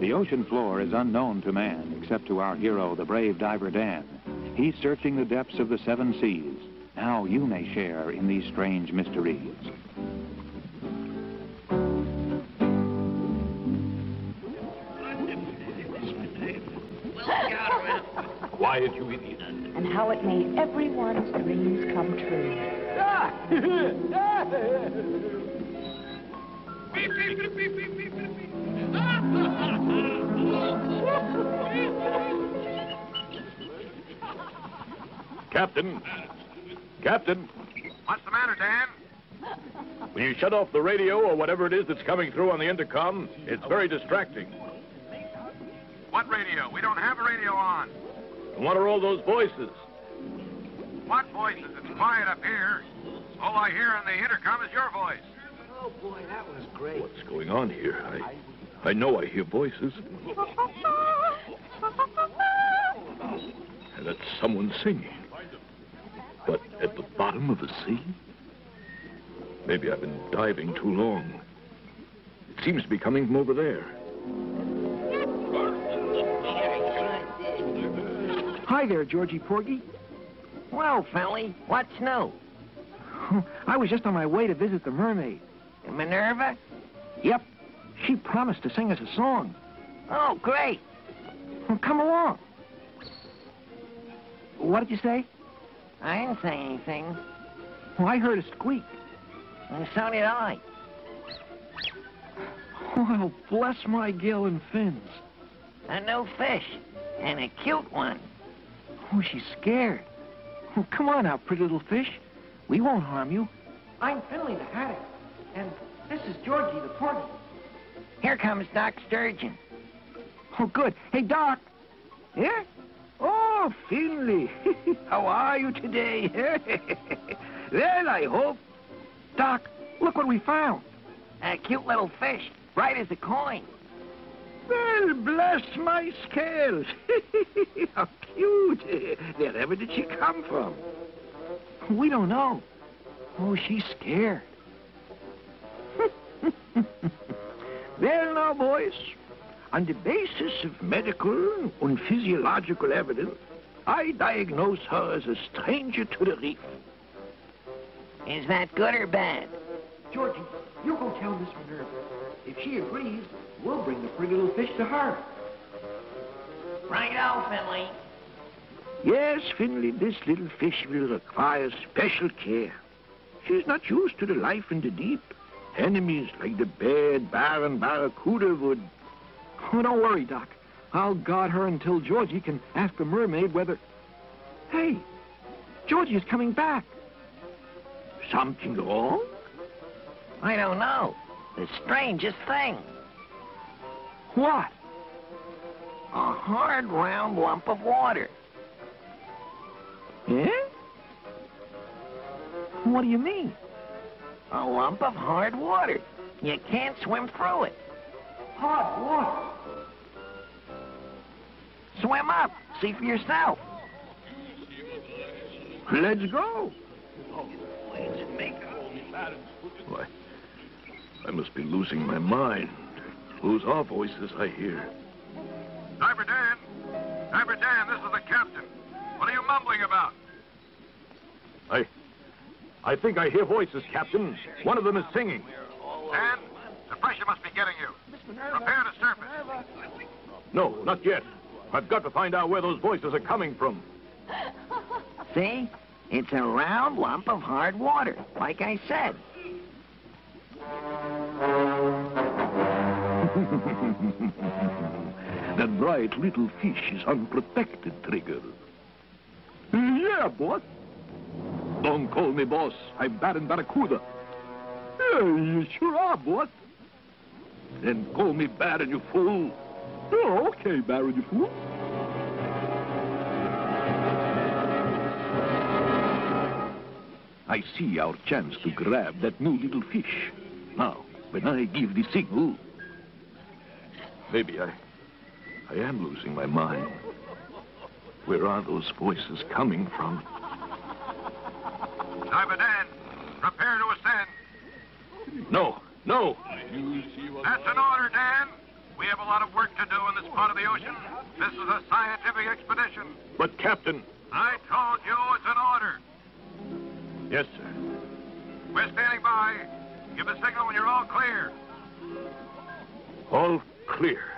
The ocean floor is unknown to man, except to our hero, the brave diver Dan. He's searching the depths of the seven seas. Now you may share in these strange mysteries. Quiet, you idiot. And how it made everyone's dreams come true. Captain! Captain! What's the matter, Dan? Will you shut off the radio or whatever it is that's coming through on the intercom? It's very distracting. What radio? We don't have a radio on. And what are all those voices? What voices? It's quiet up here. All I hear on the intercom is your voice. Oh, boy, that was great. What's going on here? I know I hear voices. And that's someone singing. But at the bottom of the sea? Maybe I've been diving too long. It seems to be coming from over there. Hi there, Georgie Porgy. Well, Felly, what's new? I was just on my way to visit the mermaid. Minerva? Yep. She promised to sing us a song. Oh, great. Well, come along. What did you say? I didn't say anything. Well, I heard a squeak. And so did I. Well, bless my gill and fins. A new fish. And a cute one. Oh, she's scared. Oh, come on now, pretty little fish. We won't harm you. I'm Finley the haddock. And this is Georgie the porgy. Here comes Doc Sturgeon. Oh, good. Hey, Doc. Yeah? Oh, Finley. How are you today? Well, I hope. Doc, look what we found. A cute little fish, bright as a coin. Well, bless my scales. How cute. Wherever did she come from? We don't know. Oh, she's scared. Well, now, boys, on the basis of medical and physiological evidence, I diagnose her as a stranger to the reef. Is that good or bad? Georgie, you go tell Miss Minerva. If she agrees, we'll bring the pretty little fish to her. Right-o, Finley. Yes, Finley, this little fish will require special care. She's not used to the life in the deep. Enemies like the bad bar and barracuda would. Oh, don't worry, Doc. I'll guard her until Georgie can ask the mermaid whether... Hey, Georgie is coming back. Something wrong? I don't know. The strangest thing. What? A hard, round lump of water. Eh? What do you mean? A lump of hard water. You can't swim through it. Hard water? Swim up. See for yourself. Let's go. Why, I must be losing my mind. Whose are voices I hear? Diver Dan! Diver Dan, this is the captain. What are you mumbling about? I think I hear voices, Captain. One of them is singing. Dan, the pressure must be getting you. Prepare to surface. No, not yet. I've got to find out where those voices are coming from. See? It's a round lump of hard water, like I said. That bright little fish is unprotected, Trigger. Yeah, boss. Don't call me boss. I'm Baron Barracuda. Yeah, you sure are, boss. Then call me Baron, you fool. Oh, okay, Baron, you fool. I see our chance to grab that new little fish. Now, when I give the signal... Maybe I am losing my mind. Where are those voices coming from? Diver Dan, prepare to ascend. No, no. That's an order, Dan. We have a lot of work to do in this part of the ocean. This is a scientific expedition. But, Captain... I told you it's an order. Yes, sir. We're standing by. Give the signal when you're all clear. All clear.